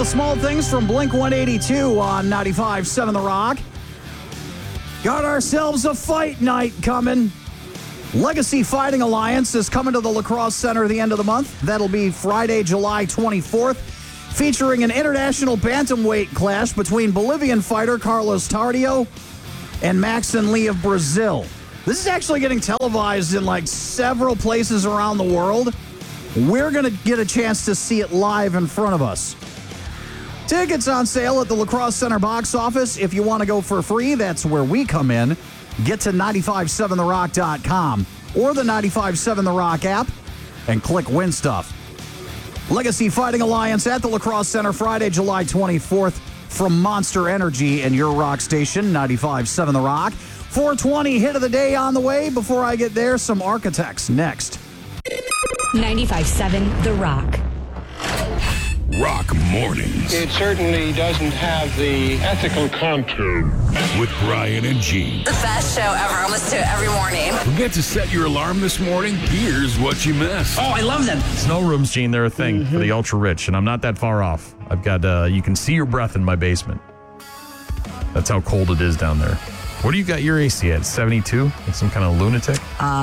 the Small Things from Blink-182 on 95.7 The Rock. Got ourselves a fight night coming. Legacy Fighting Alliance is coming to the La Crosse Center at the end of the month. That'll be Friday, July 24th, featuring an international bantamweight clash between Bolivian fighter Carlos Tardio and Maxon Lee of Brazil. This is actually getting televised in like several places around the world. We're going to get a chance to see it live in front of us. Tickets on sale at the La Crosse Center box office. If you want to go for free, that's where we come in. Get to 957therock.com or the 957 The Rock app and click Win Stuff. Legacy Fighting Alliance at the La Crosse Center Friday, July 24th from Monster Energy and your rock station, 95.7 The Rock. 420 hit of the day on the way. Before I get there, some Architects next. 95.7 The Rock. Rock Mornings. It certainly doesn't have the ethical contour. With Brian and Gene. The best show ever. I listen to it every morning. Forget to set your alarm this morning? Here's what you missed. Oh, I love them. Snow rooms, Gene, they're a thing for the ultra rich, and I'm not that far off. I've got, you can see your breath in my basement. That's how cold it is down there. What do you got your AC at? 72? Like some kind of lunatic?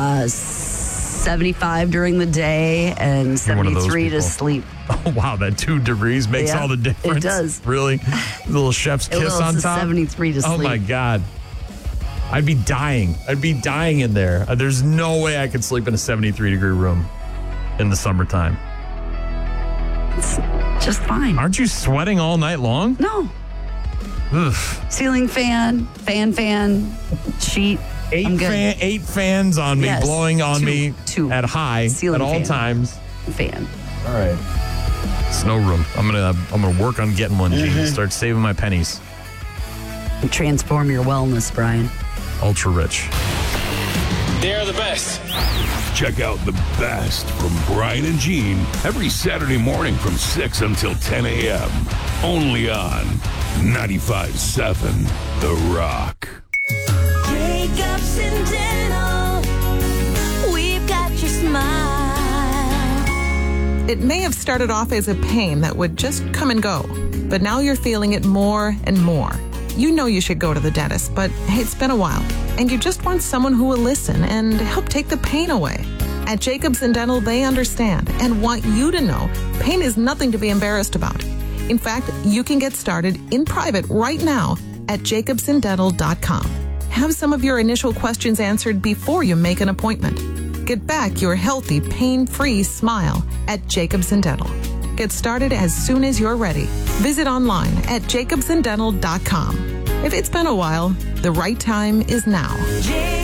75 during the day and 73 to sleep. Oh, wow. That 2 degrees makes all the difference. It does. Really? The little chef's kiss on top? 73 to sleep. Oh, my God. I'd be dying. I'd be dying in there. There's no way I could sleep in a 73-degree room in the summertime. It's just fine. Aren't you sweating all night long? No. Ugh. Ceiling fan, sheet. 8 fans on me, yes. blowing on me two. at high Ceiling at all fan. times. Fan. All right. Snow room. I'm gonna work on getting one, Gene. Start saving my pennies. Transform your wellness, Brian. Ultra rich. They're the best. Check out the best from Brian and Gene every Saturday morning from 6 until 10 a.m. Only on 95.7 The Rock. Jacobs and Dental, we've got your smile. It may have started off as a pain that would just come and go, but now you're feeling it more and more. You know you should go to the dentist, but it's been a while, and you just want someone who will listen and help take the pain away. At Jacobs and Dental, they understand and want you to know pain is nothing to be embarrassed about. In fact, you can get started in private right now at jacobsanddental.com. Have some of your initial questions answered before you make an appointment. Get back your healthy, pain-free smile at Jacobs and Dental. Get started as soon as you're ready. Visit online at jacobsanddental.com. If it's been a while, the right time is now.